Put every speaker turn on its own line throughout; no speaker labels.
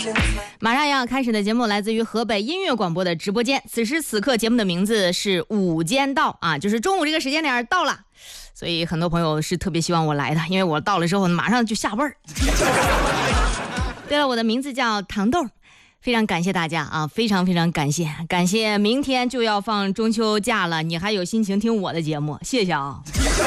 马上要开始的节目来自于河北音乐广播的直播间，此时此刻节目的名字是午间到啊，就是中午这个时间点到了，所以很多朋友是特别希望我来的，因为我到了之后马上就下味儿。对了，我的名字叫糖豆，非常感谢大家啊，非常非常感谢，明天就要放中秋假了，你还有心情听我的节目，谢谢啊。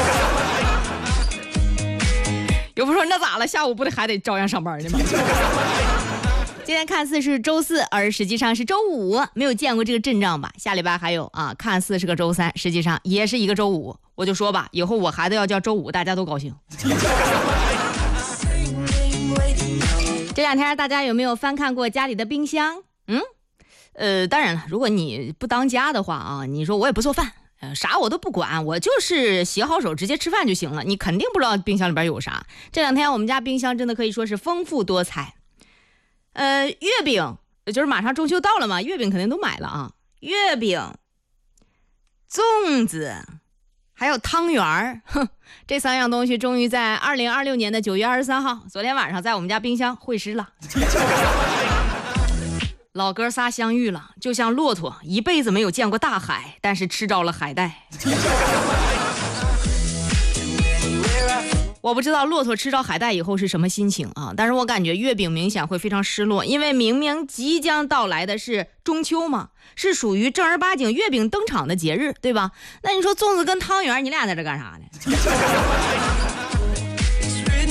有朋友说那咋了，下午不得还得照样上班呢吗？今天看似是周四，而实际上是周五，没有见过这个阵仗吧？下礼拜还有啊，看似是个周三，实际上也是一个周五。我就说吧，以后我孩子要叫周五，大家都高兴。这两天大家有没有翻看过家里的冰箱？当然了，如果你不当家的话啊，你说我也不做饭，啥我都不管，我就是洗好手直接吃饭就行了，你肯定不知道冰箱里边有啥。这两天我们家冰箱真的可以说是丰富多彩。月饼就是马上中秋到了嘛，月饼肯定都买了啊。月饼、粽子，还有汤圆儿，这三样东西终于在2026年的9月23号，昨天晚上在我们家冰箱会师了。老哥仨相遇了，就像骆驼一辈子没有见过大海，但是吃着了海带。我不知道骆驼吃着海带以后是什么心情啊，但是我感觉月饼明显会非常失落，因为明明即将到来的是中秋嘛，是属于正儿八经月饼登场的节日，对吧？那你说粽子跟汤圆，你俩在这干啥呢？